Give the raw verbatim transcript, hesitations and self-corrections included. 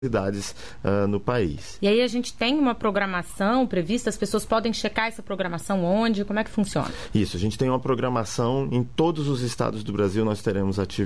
cidades uh, no país. E aí a gente tem uma programação prevista? As pessoas podem checar essa programação onde? Como é que funciona? Isso, a gente tem uma programação em todos os estados do Brasil, nós teremos atividades